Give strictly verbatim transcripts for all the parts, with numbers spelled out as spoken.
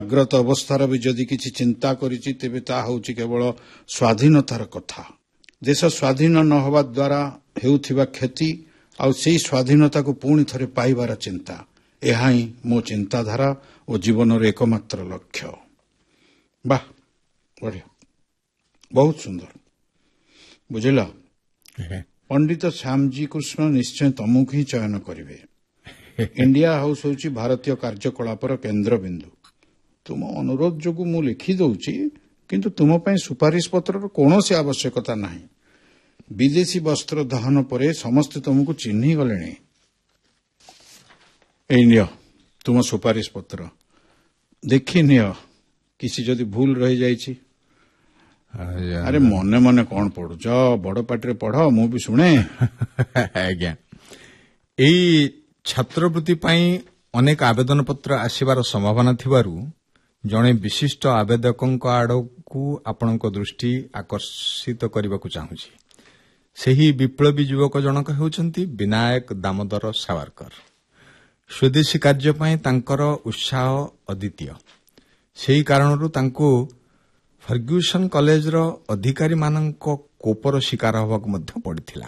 ଜାଗ୍ରତ ଅବସ୍ଥାର ବି ଯଦି କିଛି ଚିନ୍ତା କରିଛି ତେବେ ତାହା ହେଉଛି କେବଳ ସ୍ୱାଧୀନତାର କଥା। ଦେଶ ସ୍ୱାଧୀନ ନ ହେବା ଦ୍ୱାରା ହେଉଥିବା କ୍ଷତି ଆଉ ସେହି ସ୍ୱାଧୀନତାକୁ ପୁଣି ଥରେ ପାଇବାର ଚିନ୍ତା, ଏହା ହିଁ ମୋ ଚିନ୍ତାଧାରା ଓ ଜୀବନର ଏକମାତ୍ର ଲକ୍ଷ୍ୟ। ବାଃ, ବଢ଼ିଆ, ବହୁତ ସୁନ୍ଦର। ବୁଝିଲ, ପଣ୍ଡିତ ଶ୍ୟାମଜୀ କୃଷ୍ଣ ନିଶ୍ଚୟ ତମକୁ ହିଁ ଚୟନ କରିବେ। ଇଣ୍ଡିଆ ହାଉସ୍ ହେଉଛି ଭାରତୀୟ କାର୍ଯ୍ୟକଳାପର କେନ୍ଦ୍ରବିନ୍ଦୁ। ତୁମ ଅନୁରୋଧ ଯୋଗୁଁ ମୁଁ ଲେଖିଦେଉଛି, କିନ୍ତୁ ତୁମ ପାଇଁ ସୁପାରିଶ ପତ୍ରର କୌଣସି ଆବଶ୍ୟକତା ନାହିଁ। ବିଦେଶୀ ବସ୍ତ୍ର ଦହନ ପରେ ସମସ୍ତେ ତୁମକୁ ଚିହ୍ନି ଗଲେଣି। ଏଇ ନିଅ ତୁମ ସୁପାରିଶ ପତ୍ର, ଦେଖିନିଅ କିଛି ଯଦି ଭୁଲ ରହିଯାଇଛି। ଆରେ ମନେ ମନେ କଣ ପଢୁଛ, ବଡ ପାଟିରେ ପଢ, ମୁଁ ବି ଶୁଣେ। ଆଜ୍ଞା, ଏଇ ଛାତ୍ରବୃତ୍ତି ପାଇଁ ଅନେକ ଆବେଦନ ପତ୍ର ଆସିବାର ସମ୍ଭାବନା ଥିବାରୁ ଜଣେ ବିଶିଷ୍ଟ ଆବେଦକଙ୍କ ଆଡ଼କୁ ଆପଣଙ୍କ ଦୃଷ୍ଟି ଆକର୍ଷିତ କରିବାକୁ ଚାହୁଁଛି। ସେହି ବିପ୍ଳବୀ ଯୁବକ ଜଣକ ହେଉଛନ୍ତି ବିନାୟକ ଦାମୋଦର ସାୱରକର। ସ୍ୱଦେଶୀ କାର୍ଯ୍ୟ ପାଇଁ ତାଙ୍କର ଉତ୍ସାହ ଅଦ୍ୱିତୀୟ। ସେହି କାରଣରୁ ତାଙ୍କୁ ଫର୍ଗ୍ୟୁସନ କଲେଜର ଅଧିକାରୀମାନଙ୍କ କୋପର ଶିକାର ହେବାକୁ ମଧ୍ୟ ପଡ଼ିଥିଲା।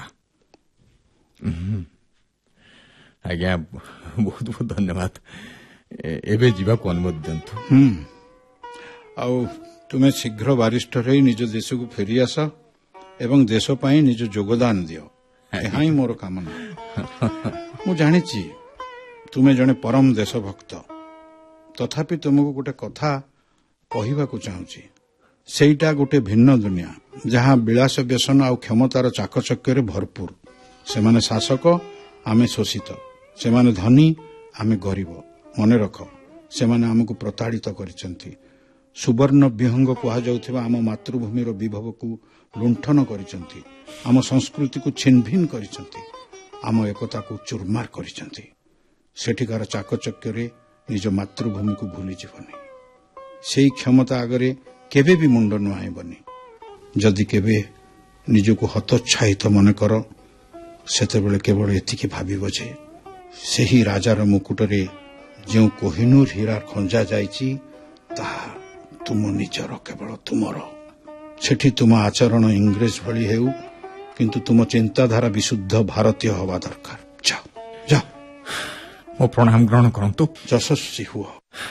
ଆଜ୍ଞା, ବହୁତ ବହୁତ ଧନ୍ୟବାଦ। ଏବେ ଯିବାକୁ ଅନୁମତି ଦିଅନ୍ତୁ। ଆଉ ତୁମେ ଶୀଘ୍ର ବାରିଷ୍ଟର ହୋଇ ନିଜ ଦେଶକୁ ଫେରିଆସ ଏବଂ ଦେଶ ପାଇଁ ନିଜ ଯୋଗଦାନ ଦିଅ, ଏହା ହିଁ ମୋର କାମନା। ମୁଁ ଜାଣିଛି ତୁମେ ଜଣେ ପରମ ଦେଶଭକ୍ତ, ତଥାପି ତୁମକୁ ଗୋଟେ କଥା କହିବାକୁ ଚାହୁଁଛି। ସେଇଟା ଗୋଟେ ଭିନ୍ନ ଦୁନିଆ, ଯାହା ବିଳାସ ବ୍ୟସନ ଆଉ କ୍ଷମତାର ଚାକଚକ୍ୟରେ ଭରପୁର। ସେମାନେ ଶାସକ, ଆମେ ଶୋଷିତ। ସେମାନେ ଧନୀ, ଆମେ ଗରିବ। ମନେ ରଖ, ସେମାନେ ଆମକୁ ପ୍ରତାଡ଼ିତ କରିଛନ୍ତି। ସୁବର୍ଣ୍ଣ ବିହଙ୍ଗ କୁହାଯାଉଥିବା ଆମ ମାତୃଭୂମିର ବିଭବକୁ ଲୁଣ୍ଠନ କରିଛନ୍ତି। ଆମ ସଂସ୍କୃତିକୁ ଛିନ୍ଭିନ୍ କରିଛନ୍ତି। ଆମ ଏକତାକୁ ଚୁରମାର କରିଛନ୍ତି। ସେଠିକାର ଚାକଚକ୍ୟରେ ନିଜ ମାତୃଭୂମିକୁ ଭୁଲିଯିବନି। ସେହି କ୍ଷମତା ଆଗରେ କେବେ ବି ମୁଣ୍ଡ ନୁଆଁଇବନି। ଯଦି କେବେ ନିଜକୁ ହତୋତ୍ସାହିତ ମନେ କର, ସେତେବେଳେ କେବଳ ଏତିକି ଭାବିବ ଯେ ସେହି ରାଜାର ମୁକୁଟରେ ଯେଉଁ କୋହିନୂର ହୀରା ଖଞ୍ଜା ଯାଇଛି, ତାହା ତୁମ ନିଜର, କେବଳ ତୁମର। ସେଠି ତୁମ ଆଚରଣ ଇଂରେଜ ଭଳି ହେଉ, କିନ୍ତୁ ତୁମ ଚିନ୍ତାଧାରା ବିଶୁଦ୍ଧ ଭାରତୀୟ ହେବା ଦରକାର। ଯାଅ ଯାଅ, ମୋ ପ୍ରଣାମ ଗ୍ରହଣ କରନ୍ତୁ। ଯଶସ୍ୱୀ ହୁଅ।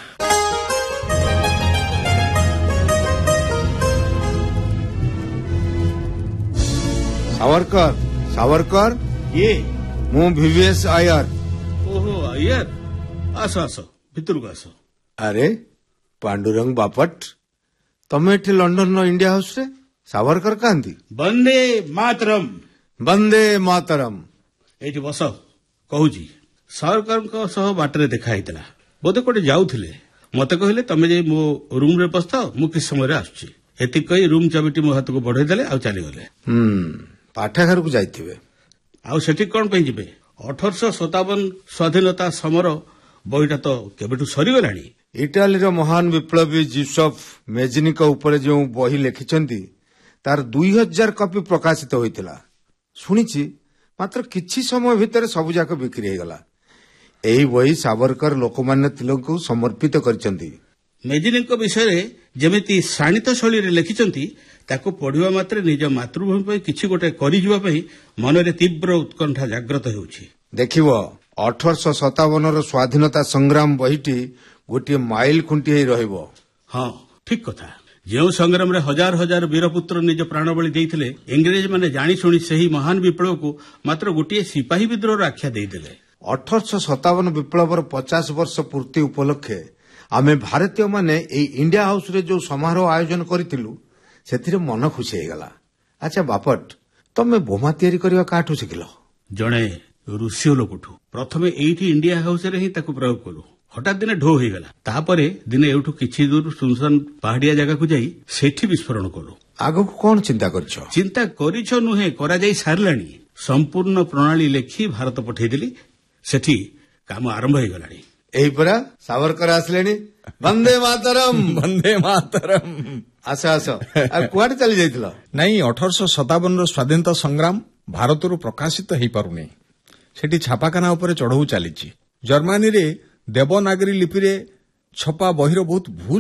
ସାୱରକର, ସାୱରକର, କିଏ? ମୁଁ ଭିଭିଏସ ଆୟାର। ଓହୋ, ଆୟାର, ଆସ ଆସ, ଭିତରକୁ ଆସ। ଆରେ ପାଣ୍ଡୁରଙ୍ଗ ବାପଟ, ତମେ ଏଠି ଲଣ୍ଡନର ଇଣ୍ଡିଆ ହାଉସରେ? ସାୱରକର କାହାନ୍ତି? ବନ୍ଦେ ମାତରମ୍। ବନ୍ଦେ ମାତରମ୍। ଏଇଠି ବସ, କହୁଛି। ସାୱରକରଙ୍କ ସହ ବାଟରେ ଦେଖା ହେଇଥିଲା, ବୋଧେ କୋଉଠି ଯାଉଥିଲେ। ମତେ କହିଲେ ତମେ ଯାଇ ମୋ ରୁମ୍ରେ ବସିଥାଅ, ମୁଁ କିଛି ସମୟରେ ଆସୁଛି। ଏତିକି କହି ରୁମ୍ ଚାବିଟି ମୋ ହାତକୁ ବଢେଇ ଦେଲେ ଆଉ ଚାଲିଗଲେ। ହୁଁ, ପାଠାଗାରକୁ ଯାଇଥିବେ। ଆଉ ସେଠି କଣ ପାଇଁ ଯିବେ? ଅଠରଶହ ସତାବନ ସ୍ୱାଧୀନତା ସମର ବହିଟା ତ କେବେଠୁ ସରିଗଲାଣି। ଇଟାଲୀର ମହାନ ବିପ୍ଳବୀ ଜୁସେଫ ମେଜିନିଙ୍କ ଉପରେ ଯେଉଁ ବହି ଲେଖିଛନ୍ତି, ତାର ଦୁଇ ହଜାର କପି ପ୍ରକାଶିତ ହୋଇଥିଲା। ଶୁଣିଛି, ମାତ୍ର କିଛି ସମୟ ଭିତରେ ସବୁଯାକ ବିକ୍ରି ହେଇଗଲା। ଏହି ବହି ସାୱରକର ଲୋକମାନ୍ୟ ତିଳକଙ୍କୁ ସମର୍ପିତ କରିଛନ୍ତି। ମେଜିନିଙ୍କ ବିଷୟରେ ଯେମିତି ଶାଣିତ ଶୈଳୀରେ ଲେଖିଛନ୍ତି, ତାକୁ ପଢ଼ିବା ମାତ୍ରେ ନିଜ ମାତୃଭୂମି ପାଇଁ କିଛି ଗୋଟେ କରିଯିବା ପାଇଁ ମନରେ ତୀବ୍ର ଉତ୍କଣ୍ଠା ଜାଗ୍ରତ ହେଉଛି। ଦେଖିବ, ଅଠରଶହ ସତାବନର ସ୍ୱାଧୀନତା ସଂଗ୍ରାମ ବହିଟି ଗୋଟିଏ ମାଇଲ ଖୁଣ୍ଟି ହେଇ ରହିବ। ହଁ, ଠିକ କଥା। ଯେଉଁ ସଂଗ୍ରାମରେ ହଜାର ହଜାର ବୀରପୁତ୍ର ନିଜ ପ୍ରାଣବଳି ଦେଇଥିଲେ, ଇଂରେଜମାନେ ଜାଣିଶୁଣି ସେହି ମହାନ ବିପ୍ଳବକୁ ମାତ୍ର ଗୋଟିଏ ସିପାହୀ ବିଦ୍ରୋହର ଆଖ୍ୟା ଦେଇଦେଲେ। ଅଠରଶହ ସତାବନ ବିପ୍ଳବର ପଚାଶ ବର୍ଷ ପୂର୍ତ୍ତି ଉପଲକ୍ଷେ ଆମେ ଭାରତୀୟମାନେ ଏହି ଇଣ୍ଡିଆ ହାଉସରେ ଯେଉଁ ସମାରୋହ ଆୟୋଜନ କରିଥିଲୁ, ସେଥିରେ ମନ ଖୁସି ହେଇଗଲା। ଆଚ୍ଛା ବାପଟ, ତମେ ବୋମା ତିଆରି କରିବା କାହାଠୁ ଶିଖିଲ? ଜଣେ ରୁଷୀୟ ଲୋକଠୁ। ପ୍ରଥମେ ଏଇଠି ଇଣ୍ଡିଆ ହାଉସରେ ହିଁ ତାକୁ ପ୍ରୟୋଗ କଲୁ। ହଠାତ୍ ଦିନେ ଢୋ ହେଇଗଲା। ତାପରେ ଦିନେ ଏଇଠୁ କିଛି ଦୂର ସୁନସାନ ପାହାଡିଆ ଜାଗାକୁ ଯାଇ ସେଠି ବିସ୍ଫୋରଣ କଲୁ। ଆଗକୁ କଣ ଚିନ୍ତା କରିଛ? ଚିନ୍ତା କରିଛ ନୁହେଁ, କରାଯାଇ ସାରିଲାଣି। ସମ୍ପୂର୍ଣ୍ଣ ପ୍ରଣାଳୀ ଲେଖି ଭାରତ ପଠେଇଦେଲି। ସେଠି କାମ ଆରମ୍ଭ ହେଇଗଲାଣି। ଏହି ପରା ସାୱରକର ଆସିଲେଣି। ବନ୍ଦେ ମାତରମ୍। ବନ୍ଦେ ମାତରମ୍। ଆସ ଆସ। ଆଉ କୁଆଡେ ଚାଲି ଯାଇଥିଲ? ନାଇଁ, ଅଠରଶହ ସତାବନର ସ୍ୱାଧୀନତା ସଂଗ୍ରାମ ଭାରତରୁ ପ୍ରକାଶିତ ହେଇପାରୁନି। ସେଠି ଛାପାଖାନା ଉପରେ ଚଢ଼ଉ ଚାଲିଛି। ଜର୍ମାନୀରେ ଦେବନାଗରୀ ଲିପିରେ ଛପା ବହିର ବହୁତ ଭୁଲ